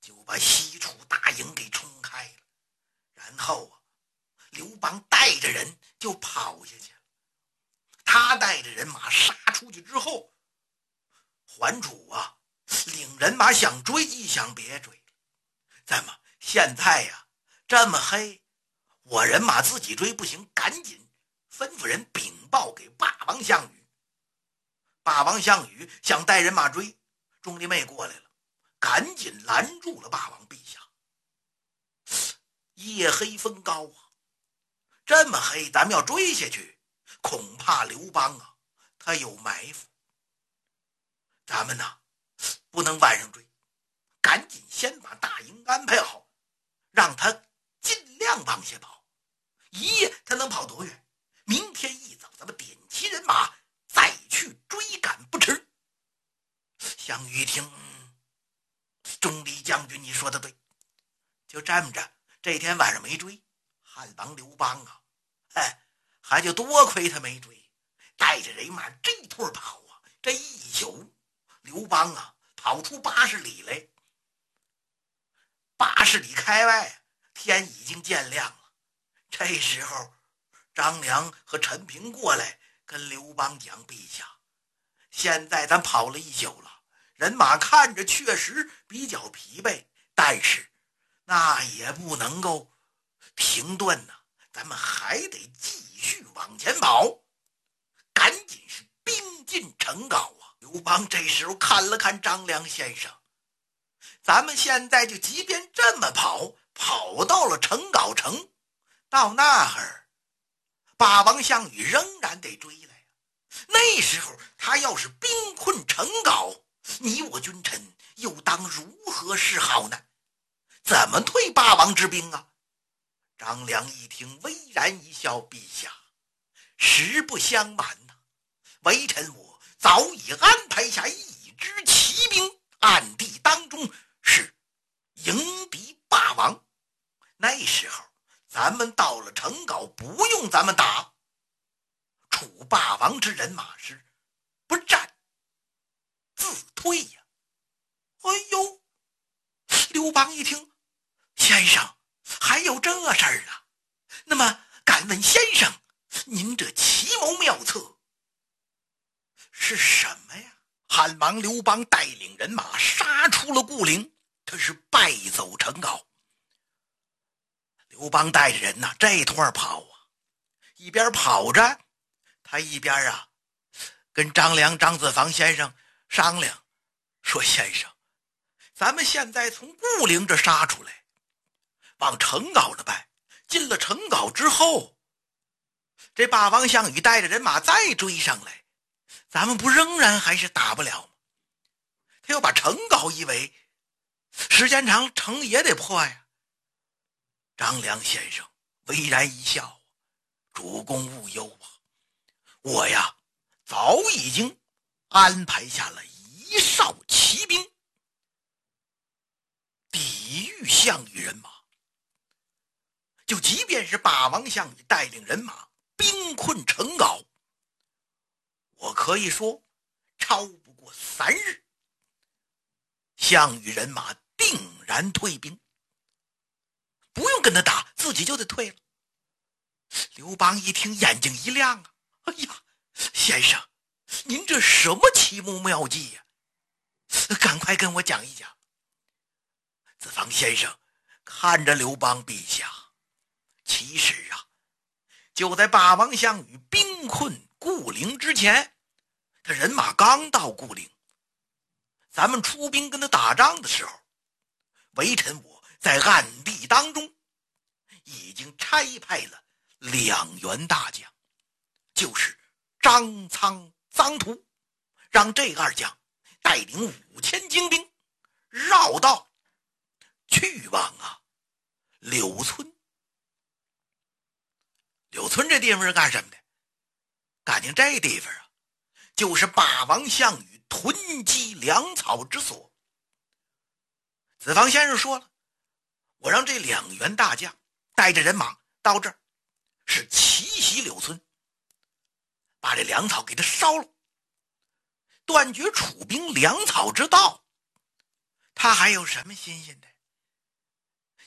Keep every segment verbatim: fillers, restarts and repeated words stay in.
就把西楚大营给冲开了。然后啊，刘邦带着人就跑下去了。他带着人马杀出去之后，桓楚啊领人马想追一想别追，怎么现在呀、啊、这么黑，我人马自己追不行，赶紧吩咐人禀报给霸王项羽。霸王项羽想带人马追，钟离昧过来了，赶紧拦住了霸王陛下。夜黑风高啊，这么黑，咱们要追下去，恐怕刘邦啊他有埋伏，咱们呢不能晚上追，赶紧先把大营安排好，让他尽量往下跑。一夜他能跑多远？明天一早咱们点齐人马再去追赶不迟。项羽一听，嗯，钟离将军你说的对，就这么着，这天晚上没追，汉王刘邦啊，哎，还就多亏他没追，带着人马这拖跑啊，这一宿刘邦啊跑出八十里来。八十里开外，天已经渐亮了。这时候张良和陈平过来跟刘邦讲，陛下，现在咱跑了一宿了，人马看着确实比较疲惫，但是那也不能够停顿呐、啊，咱们还得继续往前跑，赶紧是兵进城皋啊。刘邦这时候看了看张良先生，咱们现在就即便这么跑，跑到了城皋城，到那儿霸王项羽仍然得追来呀、啊。那时候他要是兵困城皋，你我君臣又当如何是好呢？怎么退霸王之兵啊？张良一听，微然一笑，陛下，实不相瞒呐、啊，微臣我早已安排下一支骑兵，暗地当中是迎敌霸王。那时候咱们到了城皋，不用咱们打，楚霸王之人马是不战自退呀、啊。哎呦，刘邦一听，先生还有这事儿啊？那么敢问先生，您这奇谋妙策是什么呀？汉王刘邦带领人马杀出了固陵，他是败走城皋。刘邦带着人呐、啊，这拖跑啊，一边跑着，他一边啊跟张良、张子房先生商量，说：“先生，咱们现在从固陵这杀出来，往城皋了败。进了城皋之后，这霸王项羽带着人马再追上来，咱们不仍然还是打不了吗？他要把城皋一围，时间长城也得破呀。”张良先生微然一笑：“主公勿忧啊，我呀早已经安排下了一哨骑兵，抵御项羽人马。就即便是霸王项羽带领人马兵困城皋，我可以说超不过三日，项羽人马定然退兵，不用跟他打，自己就得退了。”刘邦一听，眼睛一亮啊，哎呀，先生，您这什么奇谋妙计呀、啊？赶快跟我讲一讲。子房先生看着刘邦陛下，其实啊，就在霸王项羽兵困固陵之前，他人马刚到固陵，咱们出兵跟他打仗的时候，微臣我在暗地当中已经差派了两员大将，就是张苍、臧荼，让这二将带领五千精兵绕道去往啊柳村。柳村这地方是干什么的？感情这地方啊，就是霸王项羽囤积粮草之所。子房先生说了，我让这两员大将带着人马到这儿，是奇袭柳村，把这粮草给他烧了，断绝楚兵粮草之道。他还有什么新鲜的？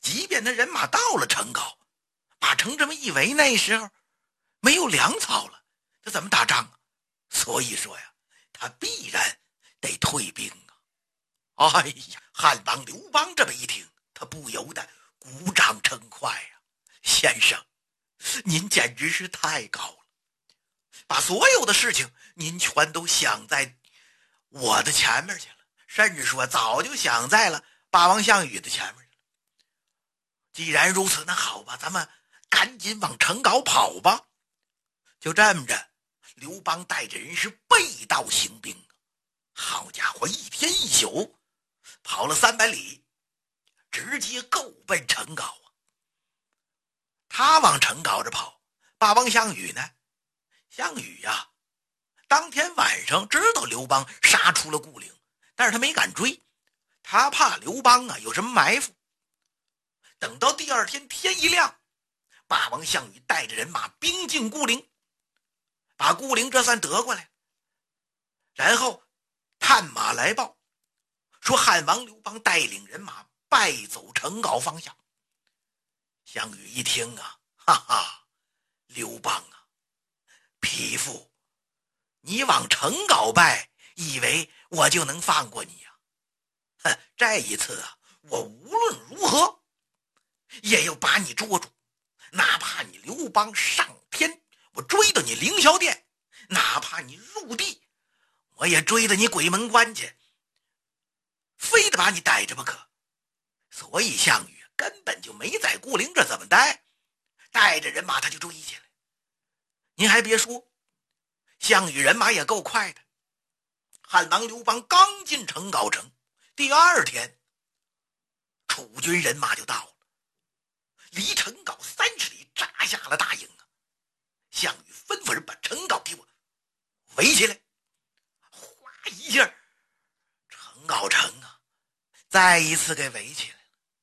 即便那人马到了城皋，把城这么一围，那时候没有粮草了，这怎么打仗啊？所以说呀，他必然得退兵啊！哎呀，汉王刘邦这么一听，他不由得鼓掌称快呀、啊！先生，您简直是太高了，把所有的事情您全都想在我的前面去了，甚至说早就想在了霸王项羽的前面去了。既然如此，那好吧，咱们赶紧往城皋跑吧。就这么着，刘邦带着人是背道行兵，好家伙，一天一宿跑了三百里，直接够奔城皋啊！他往城皋这跑，霸王项羽呢？项羽呀、啊，当天晚上知道刘邦杀出了固陵，但是他没敢追，他怕刘邦啊有什么埋伏。等到第二天天一亮，霸王项羽带着人马兵进固陵，把固陵这算得过来，然后探马来报说汉王刘邦带领人马败走城皋方向。项羽一听啊，哈哈，刘邦啊，匹夫，你往城皋败，以为我就能放过你呀、啊？哼，这一次啊，我无论如何也要把你捉住，哪怕你刘邦上天，我追到你凌霄殿，哪怕你入地，我也追到你鬼门关去，非得把你逮着不可。所以项羽根本就没在固陵这怎么待，带着人马他就追起来。您还别说，项羽人马也够快的。汉王刘邦刚进城皋城，第二天楚军人马就到了，离城皋三十里扎下了大营啊！项羽吩咐人把城皋给我围起来，哗一下，城皋城啊，再一次给围起来了。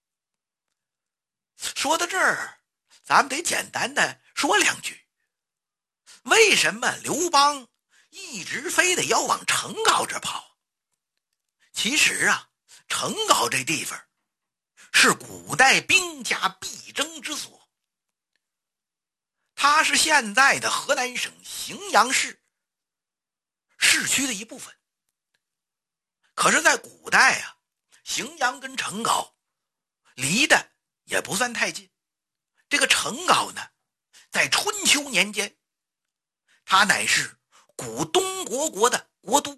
说到这儿，咱们得简单的说两句，为什么刘邦一直非得要往城皋这跑？其实啊，城皋这地方是古代兵家必争之所，它是现在的河南省荥阳市市区的一部分。可是在古代啊，荥阳跟城皋离得也不算太近。这个城皋呢，在春秋年间，它乃是古东国国的国都。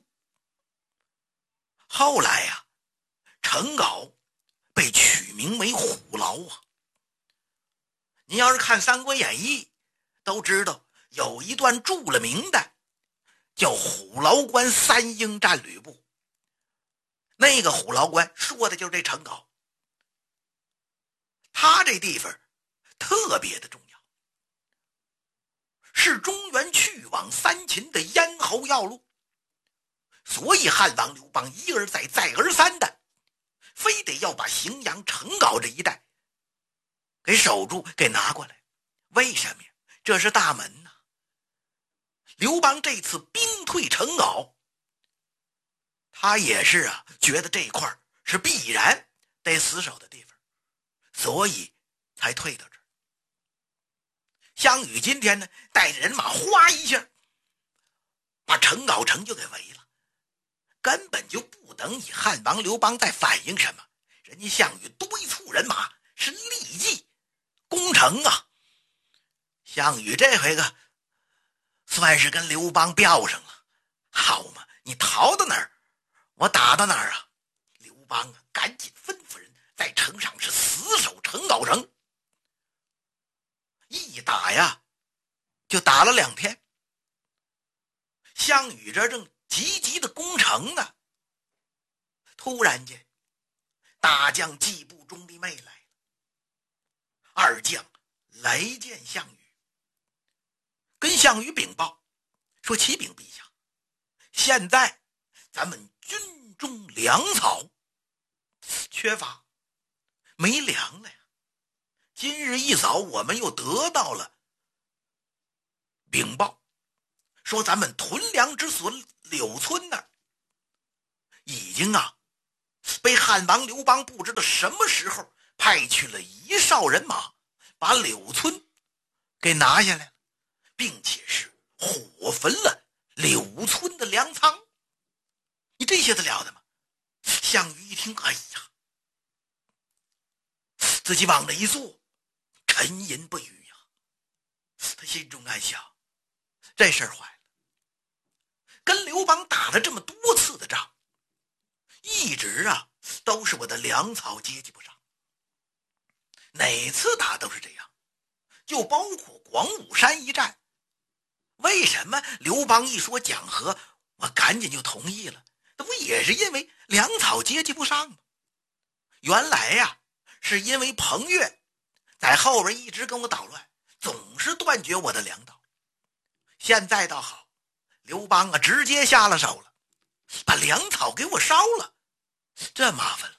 后来呀、啊，城皋被取名为虎牢啊。您要是看《三国演义》，都知道有一段著了名的叫虎牢关三英战吕布，那个虎牢关说的就是这城皋。他这地方特别的重要，是中原去往三秦的咽喉要路，所以汉王刘邦一而再再而三的非得要把荥阳城皋这一带给守住，给拿过来。为什么呀？这是大门呐、啊。刘邦这次兵退城皋，他也是啊，觉得这块是必然得死守的地方，所以才退到这儿。项羽今天呢，带着人马哗一下把城皋城就给围了，根本就不等你汉王刘邦再反应什么，人家项羽堆簇人马是立即攻城啊！项羽这回个算是跟刘邦飙上了，好嘛，你逃到哪儿，我打到哪儿啊！刘邦啊，赶紧吩咐人在城上是死守城皋城，一打呀就打了两天。项羽这正急急的攻城呢，突然间大将季布中的妹来了，二将来见项羽，跟项羽禀报说：启禀陛下，现在咱们军中粮草缺乏，没粮了呀。今日一早我们又得到了禀报，说咱们屯粮之所柳村那儿已经啊被汉王刘邦不知道什么时候派去了一哨人马，把柳村给拿下来了，并且是火焚了柳村的粮仓。你这些得了的吗？项羽一听，哎呀，自己往那一坐，沉吟不语呀。他心中暗想，这事儿坏了，跟刘邦打了这么多次的仗，一直啊都是我的粮草接济不上，哪次打都是这样，就包括广武山一战。为什么刘邦一说讲和，我赶紧就同意了？那不也是因为粮草接济不上吗？原来呀、啊，是因为彭越在后边一直跟我捣乱，总是断绝我的粮道。现在倒好，刘邦啊直接下了手了，把粮草给我烧了，这麻烦了。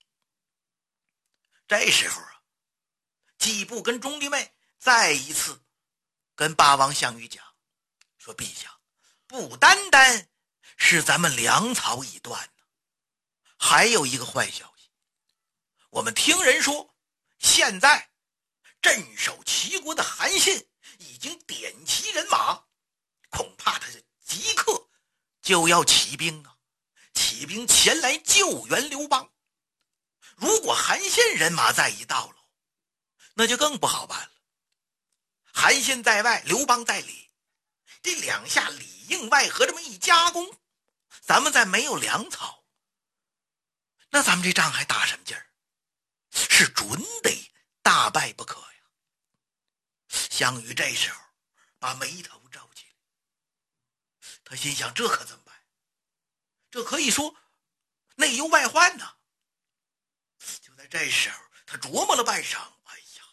这时候啊，季布跟钟离昧再一次跟霸王项羽讲，说陛下，不单单是咱们粮草已断呢，还有一个坏消息。我们听人说，现在镇守齐国的韩信已经点齐人马，恐怕他是即刻就要起兵啊，起兵前来救援刘邦。如果韩信人马再一到了，那就更不好办了。韩信在外，刘邦在里，这两下里应外合这么一加工，咱们再没有粮草，那咱们这仗还打什么劲儿？是准得大败不可呀。项羽这时候把眉头皱起来，他心想，这可怎么办？这可以说内忧外患呢。就在这时候，他琢磨了半晌，哎呀，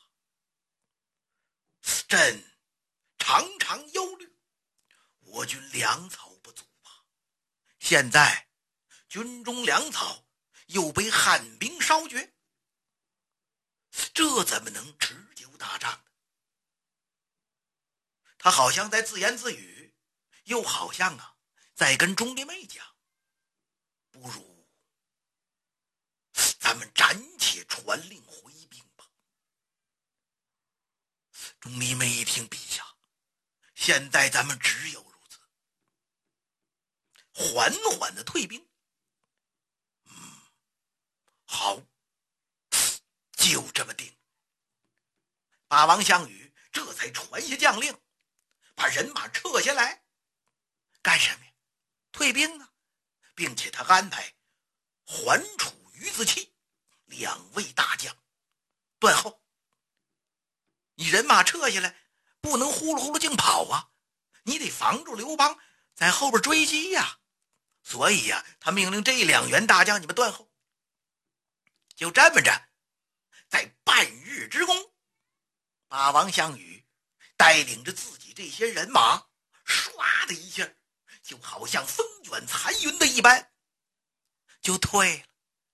朕常常忧虑，我军粮草不足啊，现在军中粮草又被汉兵烧绝，这怎么能持久打仗呢？他好像在自言自语，又好像啊在跟钟离昧讲，不如咱们暂且传令回兵吧。钟离昧一听，陛下，现在咱们只有如此，缓缓的退兵。嗯，好，就这么定。霸王项羽这才传下将令，把人马撤下来。干什么呀？退兵啊！并且他安排桓楚、于子期两位大将断后。你人马撤下来，不能呼噜呼噜净跑啊，你得防住刘邦在后边追击呀、啊。所以呀、啊，他命令这两员大将你们断后。就这么着，在半日之功，霸王项羽带领着自己这些人马，唰的一下，就好像风卷残云的一般，就退了。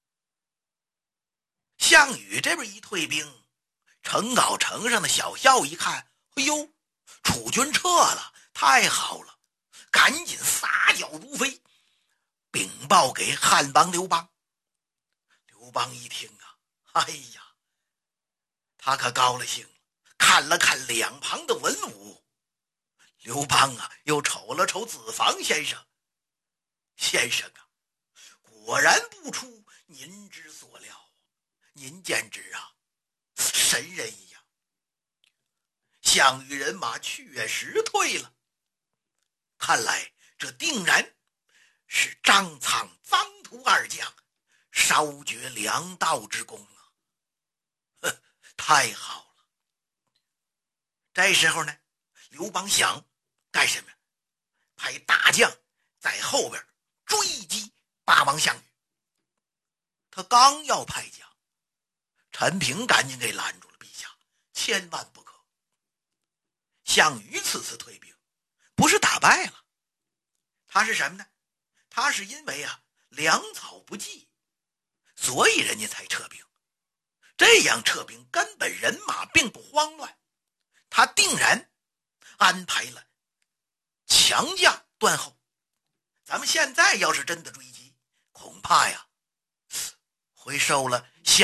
项羽这边一退兵，陈皋城上的小校一看，哎呦，楚军撤了，太好了，赶紧撒脚如飞，禀报给汉王刘邦。刘邦一听啊，哎呀，他可高了兴了，看了看两旁的文武。刘邦啊，又瞅了瞅子房先生，先生啊，果然不出您之所料，您简直啊神人一样。项羽人马确实退了，看来这定然是张苍、臧荼二将烧绝粮道之功啊！呵，太好了。这时候呢，刘邦想干什么？派大将在后边追击霸王项羽。他刚要派将，陈平赶紧给拦住了，陛下，千万不可。项羽此次退兵不是打败了，他是什么呢？他是因为啊粮草不济，所以人家才撤兵。这样撤兵根本人马并不慌乱，他定然安排了强将断后。咱们现在要是真的追击，恐怕呀会受了项